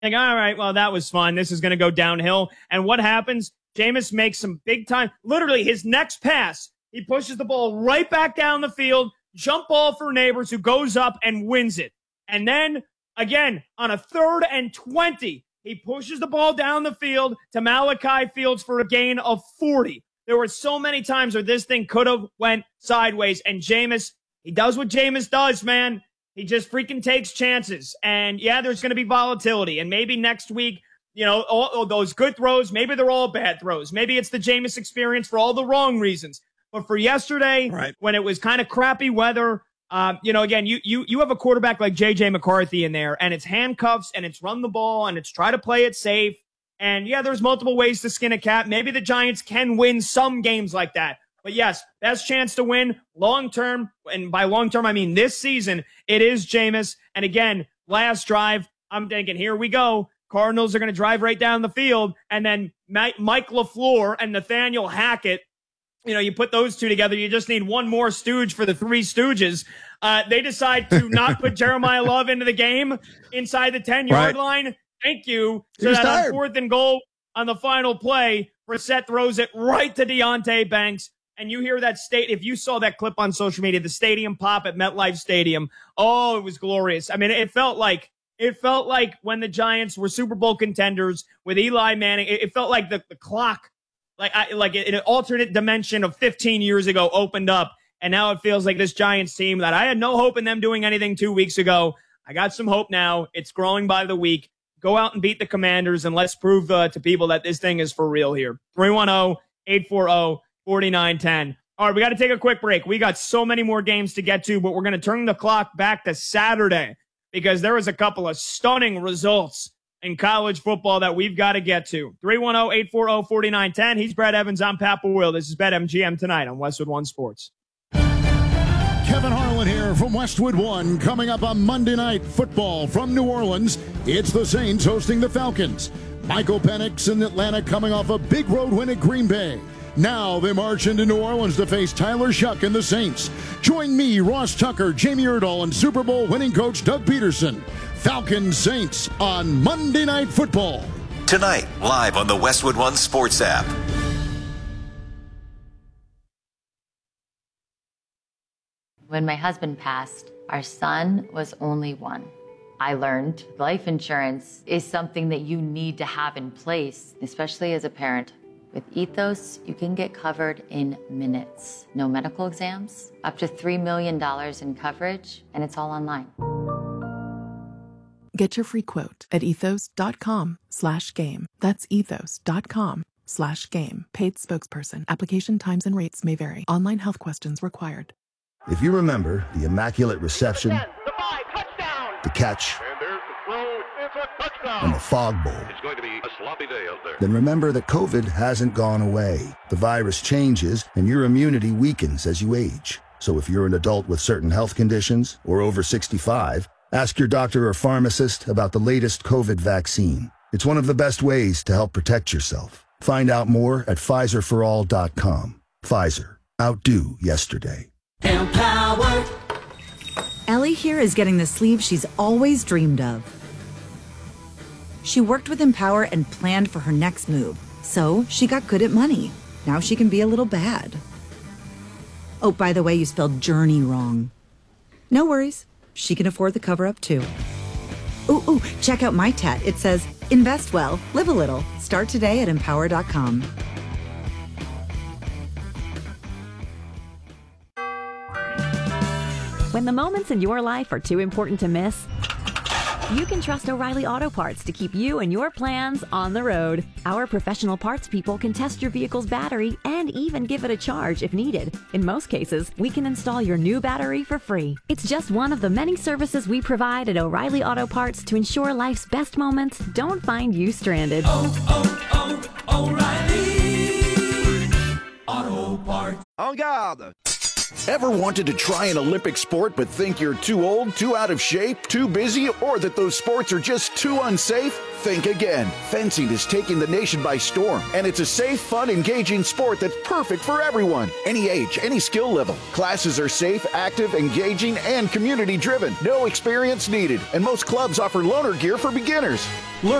Like, all right, well, that was fun. This is going to go downhill. And what happens? Jameis makes some big time. Literally, his next pass, he pushes the ball right back down the field, jump ball for Neighbors, who goes up and wins it. And then, again, on a 3rd and 20, he pushes the ball down the field to Malachi Fields for a gain of 40. There were so many times where this thing could have went sideways. And Jameis, he does what Jameis does, man. He just freaking takes chances. And, yeah, there's going to be volatility. And maybe next week, you know, all those good throws, maybe they're all bad throws. Maybe it's the Jameis experience for all the wrong reasons. But for yesterday, right, when it was kind of crappy weather, you know, again, you have a quarterback like J.J. McCarthy in there, and it's handcuffs, and it's run the ball, and it's try to play it safe. And, yeah, there's multiple ways to skin a cat. Maybe the Giants can win some games like that. But, yes, best chance to win long-term, and by long-term, I mean this season, it is Jameis. And, again, last drive, I'm thinking, here we go. Cardinals are going to drive right down the field, and then Mike LaFleur and Nathaniel Hackett, you know, you put those two together, you just need one more stooge for the Three Stooges. They decide to not put Jeremiah Love into the game inside the 10-yard line. Thank you. So that on 4th and goal on the final play, Brissett throws it right to Deonte Banks. And you hear that if you saw that clip on social media, the stadium pop at MetLife Stadium, oh, it was glorious. I mean, it felt like when the Giants were Super Bowl contenders with Eli Manning. It felt like the clock, like in an alternate dimension of 15 years ago opened up. And now it feels like this Giants team that I had no hope in them doing anything 2 weeks ago. I got some hope now. It's growing by the week. Go out and beat the Commanders, and let's prove to people that this thing is for real here. 310-840-4910. All right, we got to take a quick break. We got so many more games to get to, but we're going to turn the clock back to Saturday because there was a couple of stunning results in college football that we've got to get to. 310-840-4910. He's Brad Evans. I'm Pat Boyle. This is BetMGM tonight on Westwood One Sports. Kevin Harlan here from Westwood One. Coming up on Monday Night Football from New Orleans, it's the Saints hosting the Falcons. Michael Penix in Atlanta coming off a big road win at Green Bay. Now they march into New Orleans to face Tyler Shuck and the Saints. Join me, Ross Tucker, Jamie Erdahl, and Super Bowl winning coach Doug Peterson. Falcons Saints on Monday Night Football. Tonight, live on the Westwood One Sports app. When my husband passed, our son was only 1. I learned life insurance is something that you need to have in place, especially as a parent. With Ethos, you can get covered in minutes. No medical exams, up to $3 million in coverage, and it's all online. Get your free quote at ethos.com/game. That's ethos.com/game. Paid spokesperson. Application times and rates may vary. Online health questions required. If you remember the Immaculate Reception, the catch, and the Fog Bowl, it's going to be a sloppy day out there. Then remember that COVID hasn't gone away. The virus changes, and your immunity weakens as you age. So if you're an adult with certain health conditions or over 65, ask your doctor or pharmacist about the latest COVID vaccine. It's one of the best ways to help protect yourself. Find out more at PfizerForAll.com. Pfizer. Outdo yesterday. Empowered. Ellie here is getting the sleeve she's always dreamed of. She worked with Empower and planned for her next move, so she got good at money. Now she can be a little bad. Oh, by the way, you spelled journey wrong. No worries. She can afford the cover-up, too. Ooh, check out my tat. It says, invest well, live a little. Start today at Empower.com. When the moments in your life are too important to miss, you can trust O'Reilly Auto Parts to keep you and your plans on the road. Our professional parts people can test your vehicle's battery and even give it a charge if needed. In most cases, we can install your new battery for free. It's just one of the many services we provide at O'Reilly Auto Parts to ensure life's best moments don't find you stranded. O'Reilly Auto Parts. En garde! Ever wanted to try an Olympic sport but think you're too old, too out of shape, too busy, or that those sports are just too unsafe? Think again. Fencing is taking the nation by storm, and it's a safe, fun, engaging sport that's perfect for everyone. Any age, any skill level. Classes are safe, active, engaging, and community-driven. No experience needed, and most clubs offer loaner gear for beginners. Learn